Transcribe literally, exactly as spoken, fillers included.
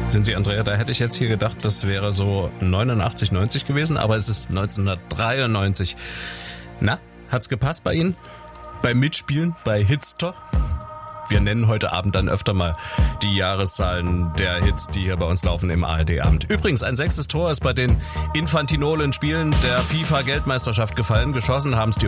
Sind Sie, Andrea, da hätte ich jetzt hier gedacht, das wäre so neunundachtzig, neunzig gewesen, aber es ist neunzehnhundertdreiundneunzig. Na, hat's gepasst bei Ihnen? Beim Mitspielen? Bei Hitster? Wir nennen heute Abend dann öfter mal die Jahreszahlen der Hits, die hier bei uns laufen im A R D-Abend. Übrigens, ein sechstes Tor ist bei den infantinolen Spielen der FIFA-Geldmeisterschaft gefallen. Geschossen haben es die